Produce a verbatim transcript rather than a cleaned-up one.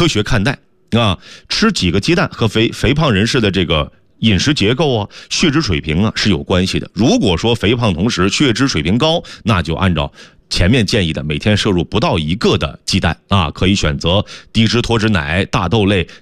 科学看待啊。吃几个鸡蛋和肥肥胖人士的这个饮食结构啊、血脂水平啊是有关系的。如果说肥胖同时血脂水平高，那就按照前面建议的每天摄入不到一个的鸡蛋啊，可以选择低脂脱脂奶、大豆类、